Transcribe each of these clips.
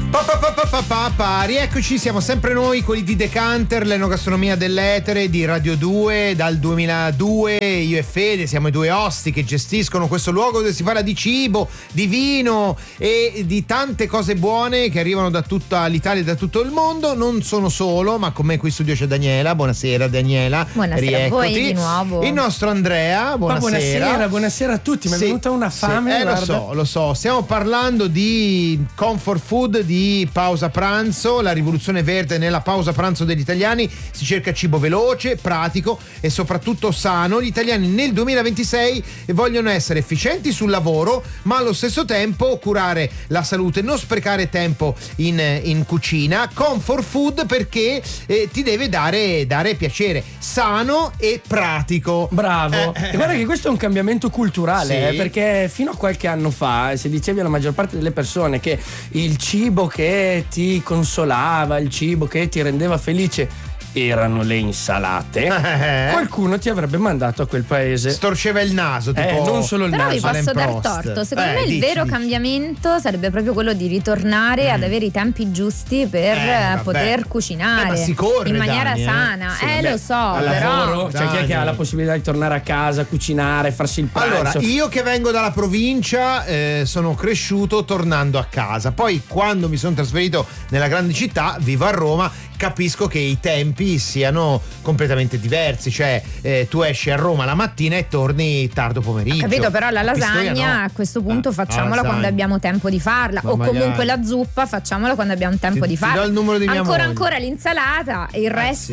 Rieccoci, siamo sempre noi, quelli di Decanter, l'enogastronomia dell'etere di Radio 2. Dal 2002 io e Fede siamo i due osti che gestiscono questo luogo dove si parla di cibo, di vino e di tante cose buone che arrivano da tutta l'Italia e da tutto il mondo. Non sono solo, ma con me qui in studio c'è Daniela. Buonasera Daniela. Buonasera Rieccoti. a voi di nuovo. Il nostro Andrea, buonasera. Buonasera a tutti, mi è venuta una fame. Sì, lo so, stiamo parlando di comfort food, di pausa pranzo, la rivoluzione verde nella pausa pranzo degli italiani. Si cerca cibo veloce, pratico e soprattutto sano. Gli italiani nel 2026 vogliono essere efficienti sul lavoro, ma allo stesso tempo curare la salute, non sprecare tempo in cucina. Comfort food perché ti deve dare piacere, sano e pratico. Bravo. E guarda che questo è un cambiamento culturale, sì. Perché fino a qualche anno fa si diceva alla maggior parte delle persone che il cibo che ti consolava, il cibo che ti rendeva felice erano le insalate. Qualcuno ti avrebbe mandato a quel paese. Storceva il naso, tipo non solo il Però naso. vi posso dar torto. Secondo me il vero cambiamento sarebbe proprio quello di ritornare ad avere i tempi giusti per poter cucinare ma si corre, in maniera Dani, sana. Sì, lo so, Al però lavoro, cioè chi è che ha la possibilità di tornare a casa, cucinare, farsi il pranzo? Allora, io che vengo dalla provincia sono cresciuto tornando a casa. Poi quando mi sono trasferito nella grande città, vivo a Roma, capisco che i tempi siano completamente diversi. Cioè tu esci a Roma la mattina e torni tardo pomeriggio. Ho capito, però la lasagna no. a questo punto facciamola quando abbiamo tempo di farla, o comunque la zuppa facciamola quando abbiamo tempo di farla. Do il numero di mia moglie. Ancora l'insalata e il resto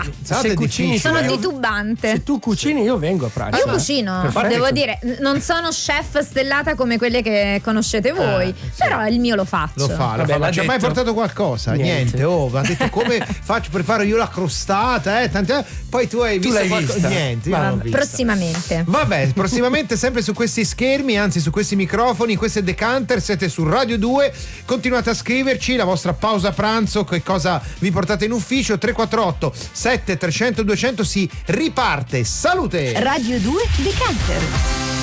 Se cucini, sono titubante. Se tu cucini io vengo a pranzo. Io cucino, devo dire, non sono chef stellata come quelle che conoscete voi, però il mio lo faccio. Lo fa. Ma ci ha mai portato qualcosa? Niente. Ha detto come preparo io la crostata, poi tu hai visto qualcosa? Niente, prossimamente. Vabbè, prossimamente sempre su questi schermi, anzi su questi microfoni. Questo è Decanter, siete su Radio 2. Continuate a scriverci la vostra pausa pranzo, che cosa vi portate in ufficio. 348 7300 200, si riparte. Salute! Radio 2 Decanter.